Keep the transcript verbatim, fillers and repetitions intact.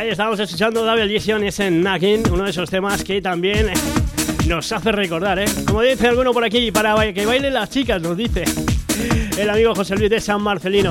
Ahí estábamos escuchando Double Edition, ese Nagging, uno de esos temas que también nos hace recordar, ¿eh? Como dice alguno por aquí, para que bailen las chicas, nos dice el amigo José Luis de San Marcelino.